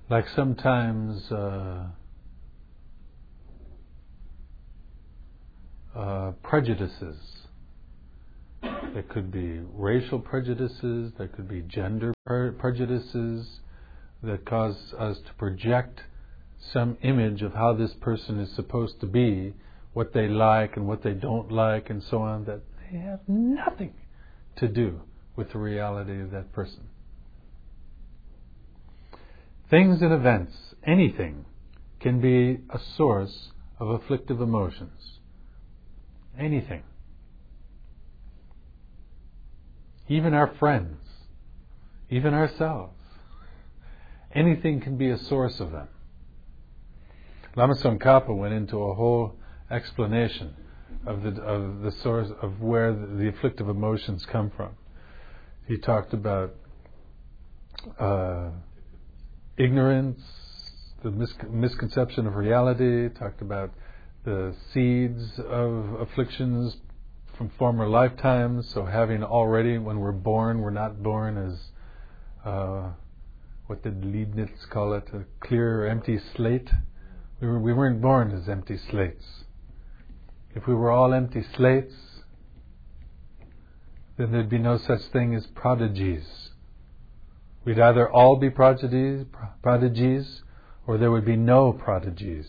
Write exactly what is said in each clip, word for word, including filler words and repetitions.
Like sometimes uh, uh, prejudices. There could be racial prejudices, there could be gender pre- prejudices that cause us to project some image of how this person is supposed to be, what they like and what they don't like and so on, that they have nothing to do with the reality of that person. Things and events, anything, can be a source of afflictive emotions. Anything. Even our friends, even ourselves. Anything can be a source of them. Lama Tsongkhapa went into a whole explanation of the of the source of where the, the afflictive emotions come from. He talked about uh, ignorance, the mis- misconception of reality. Talked about the seeds of afflictions from former lifetimes. So having already, when we're born, we're not born as uh, what did Leibniz call it? A clear, empty slate. We, were, we weren't born as empty slates. If we were all empty slates, then there'd be no such thing as prodigies. We'd either all be prodigies, prodigies, or there would be no prodigies.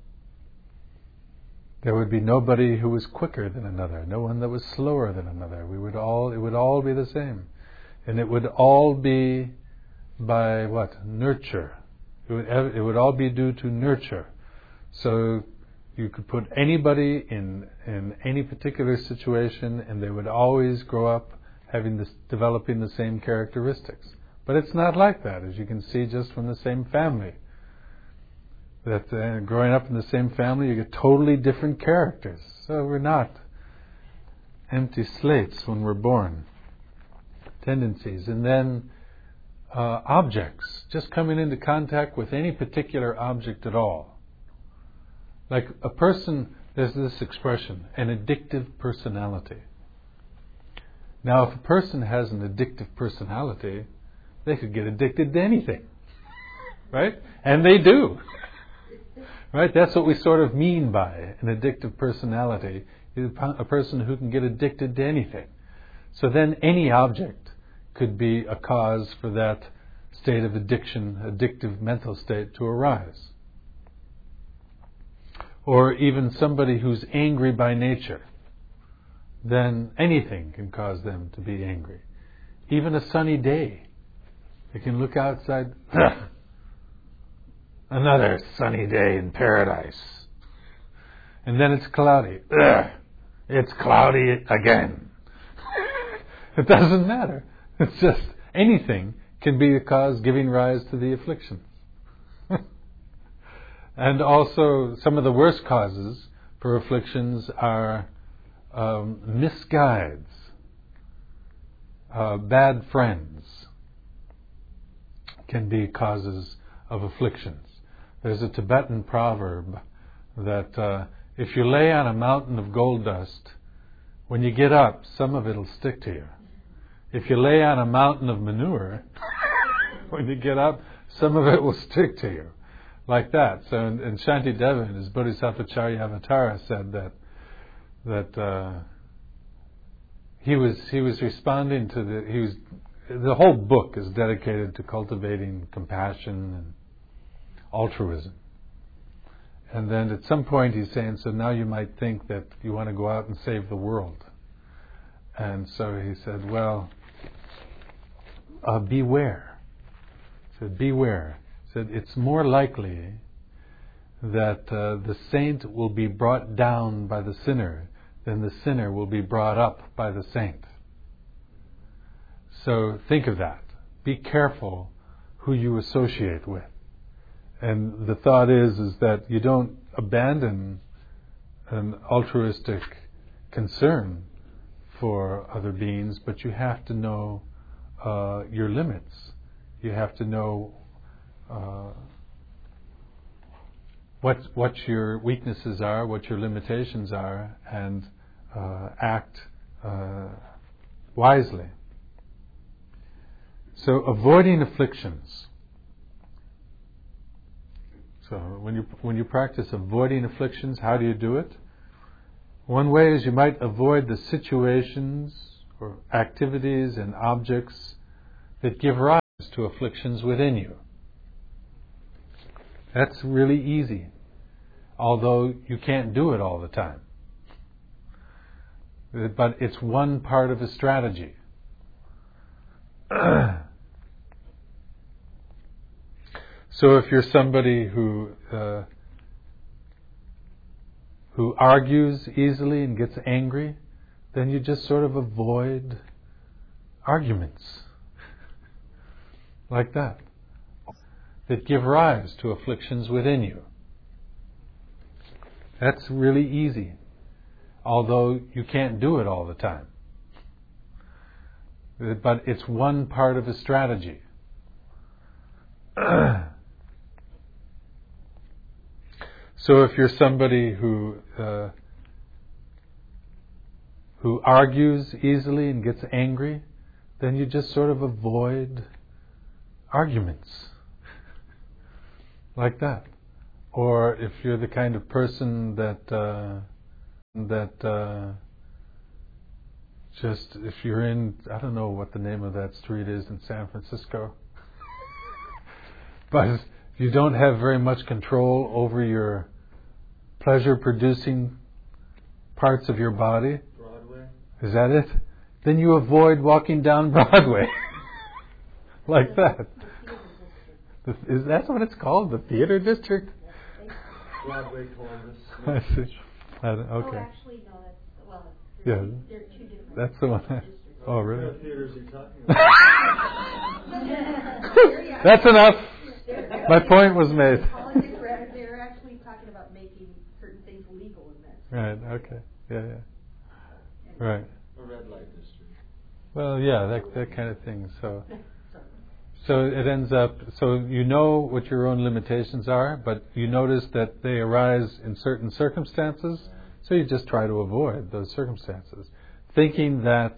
There would be nobody who was quicker than another, no one that was slower than another. We would all, it would all be the same. And it would all be by what? Nurture. It would, it would all be due to nurture. So you could put anybody in in any particular situation and they would always grow up having this, developing the same characteristics. But it's not like that, as you can see just from the same family. That uh, growing up in the same family, you get totally different characters. So we're not empty slates when we're born. Tendencies. And then uh, objects. Just coming into contact with any particular object at all. Like a person, there's this expression, an addictive personality. Now, if a person has an addictive personality, they could get addicted to anything. Right? And they do. Right? That's what we sort of mean by an addictive personality, is a person who can get addicted to anything. So then any object could be a cause for that state of addiction, addictive mental state to arise. Or even somebody who's angry by nature, then anything can cause them to be angry. Even a sunny day. They can look outside, another sunny day in paradise. And then it's cloudy. It's cloudy again. It doesn't matter. It's just anything can be a cause giving rise to the affliction. And also, some of the worst causes for afflictions are um, misguides, uh, bad friends can be causes of afflictions. There's a Tibetan proverb that uh, if you lay on a mountain of gold dust, when you get up, some of it'll stick to you. If you lay on a mountain of manure, when you get up, some of it will stick to you. Like that. So in, in Shantideva, in his Bodhisattva Charyavatara, said that that uh, he was he was responding to the he was the whole book is dedicated to cultivating compassion and altruism. And then at some point he's saying, so now you might think that you want to go out and save the world. And so he said, well, uh, beware. He said, beware. Said it's more likely that uh, the saint will be brought down by the sinner than the sinner will be brought up by the saint. So think of that. Be careful who you associate with. And the thought is, is that you don't abandon an altruistic concern for other beings, but you have to know uh, your limits. You have to know Uh, what what your weaknesses are, what your limitations are, and uh, act uh, wisely. So avoiding afflictions. So when you when you practice avoiding afflictions, how do you do it? One way is you might avoid the situations or activities and objects that give rise to afflictions within you. That's really easy, although you can't do it all the time. But it's one part of a strategy. So if you're somebody who uh, who argues easily and gets angry, then you just sort of avoid arguments like that that give rise to afflictions within you. That's really easy, although you can't do it all the time. But it's one part of a strategy. So if you're somebody who uh, who argues easily and gets angry, then you just sort of avoid arguments like that. Or if you're the kind of person that uh, that uh, just if you're in, I don't know what the name of that street is in San Francisco, but if you don't have very much control over your pleasure-producing parts of your body, Broadway. Is that it? Then you avoid walking down Broadway like that. The, is that what it's called? The theater district? Broadway, Columbus. I see. I don't- okay. Oh, actually, no, that's, well, Yeah. they're, they're two different. That's the one. I, oh, What really? kind of theaters are you talking about? That's enough. My point was made. Politics, they're, they're actually talking about making certain things legal in that. Right. Okay. Yeah. Yeah. Right. A red light district. Well, yeah, that that kind of thing. So, so it ends up. So you know what your own limitations are, but you notice that they arise in certain circumstances. So you just try to avoid those circumstances, thinking that,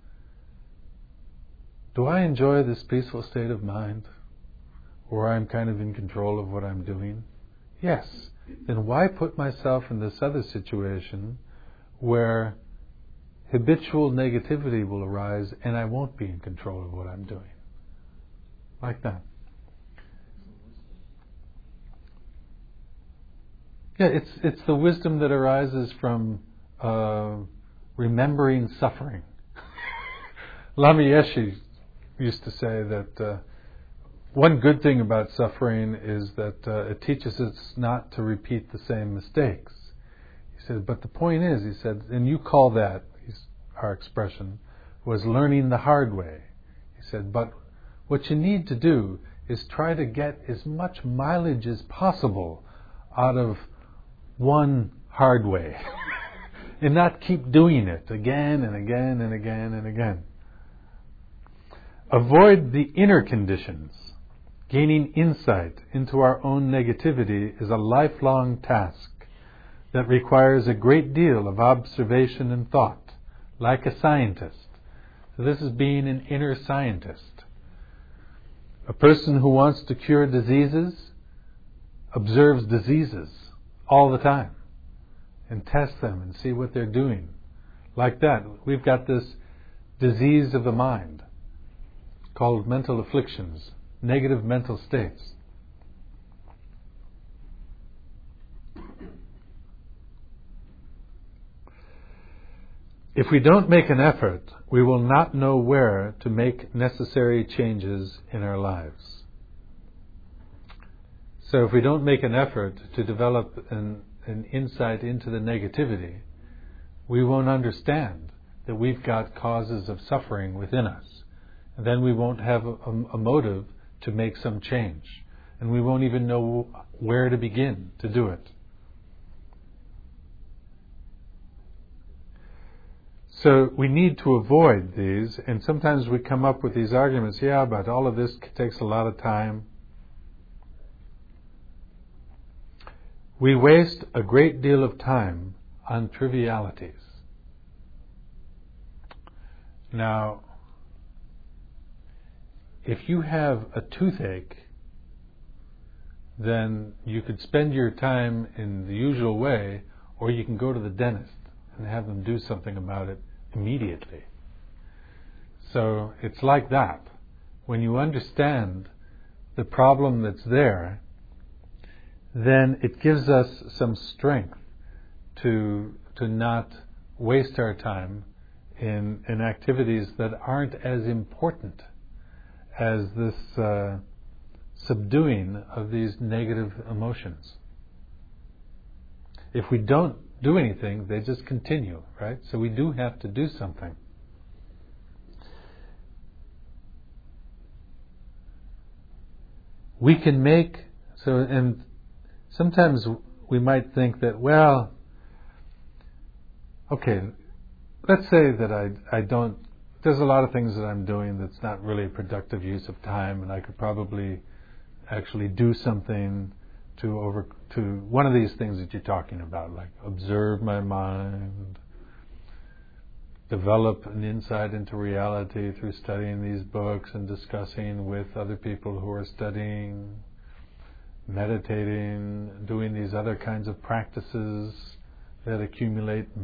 do I enjoy this peaceful state of mind, or I'm kind of in control of what I'm doing? Yes. Then why put myself in this other situation where habitual negativity will arise and I won't be in control of what I'm doing? Like that. Yeah, it's it's the wisdom that arises from uh, remembering suffering. Lama Yeshe used to say that uh, one good thing about suffering is that uh, it teaches us not to repeat the same mistakes. He said, but the point is, he said, and you call that, our expression, was learning the hard way. He said, but what you need to do is try to get as much mileage as possible out of one hard way and not keep doing it again and again and again and again. Avoid the inner conditions. Gaining insight into our own negativity is a lifelong task that requires a great deal of observation and thought, like a scientist. So this is being an inner scientist. A person who wants to cure diseases observes diseases all the time and tests them and see what they're doing. Like that, we've got this disease of the mind called mental afflictions, negative mental states. If we don't make an effort, we will not know where to make necessary changes in our lives. So if we don't make an effort to develop an, an insight into the negativity, we won't understand that we've got causes of suffering within us. And then we won't have a, a, a motive to make some change. And we won't even know where to begin to do it. So we need to avoid these, and sometimes we come up with these arguments, yeah, but all of this takes a lot of time. We waste a great deal of time on trivialities. Now, if you have a toothache, then you could spend your time in the usual way, or you can go to the dentist and have them do something about it immediately. So it's like that. When you understand the problem that's there, then it gives us some strength to to not waste our time in in activities that aren't as important as this uh, subduing of these negative emotions. If we don't do anything, they just continue, right? So we do have to do something. We can make, so, and sometimes we might think that, well, okay, let's say that I I don't, there's a lot of things that I'm doing that's not really a productive use of time, and I could probably actually do something to over, to one of these things that you're talking about, like observe my mind, develop an insight into reality through studying these books and discussing with other people who are studying, meditating, doing these other kinds of practices that accumulate